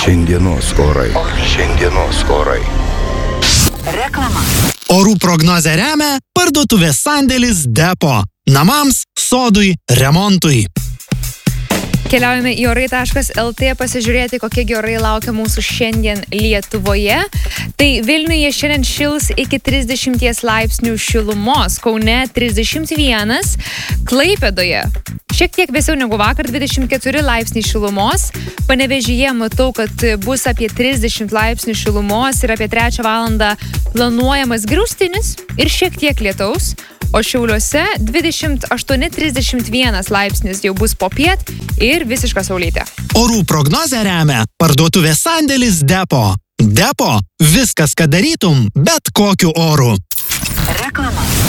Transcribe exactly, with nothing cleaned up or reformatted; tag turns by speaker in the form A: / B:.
A: Šiandienos orai. Šiandienos orai.
B: Reklama.
C: Orų prognozę remia parduotuvės sandėlis Depo. Namams, sodui, remontui.
D: Keliaujame į orai taškas el tė pasižiūrėti, kokie orai laukia mūsų šiandien Lietuvoje. Tai Vilniuje šiandien šils iki trisdešimt laipsnių šilumos, Kaune trisdešimt vienas, Klaipėdoje šiek tiek vėsiau negu vakar dvidešimt keturi laipsniai šilumos, Panevėžyje matau, kad bus apie trisdešimt laipsnių šilumos ir apie trečią valandą planuojamas griaustinis ir šiek tiek lietaus. O Šiauliuose dvidešimt aštuoni trisdešimt vienas laipsnis jau bus popiet ir visiška saulytė.
C: Orų prognozę remia parduotuvės sandėlis Depo. Depo – viskas, ką darytum, bet kokiu oru.
B: Reklama.